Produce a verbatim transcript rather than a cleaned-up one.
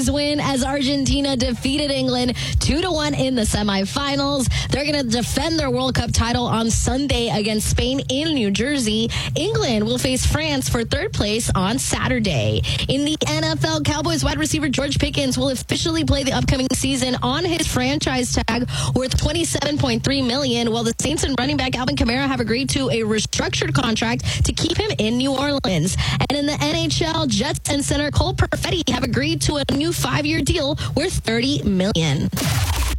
Cowboys win as Argentina defeated England two to one in the semifinals. They're going to defend their World Cup title on Sunday against Spain in New Jersey. England will face France for third place on Saturday. In the N F L, Cowboys wide receiver George Pickens will officially play the upcoming season on his franchise tag worth twenty-seven point three million dollars, while the Saints and running back Alvin Kamara have agreed to a restructured contract to keep him in New Orleans. And in the N H L, Jets and center Cole Perfetti have agreed to a new five-year deal worth thirty million dollars.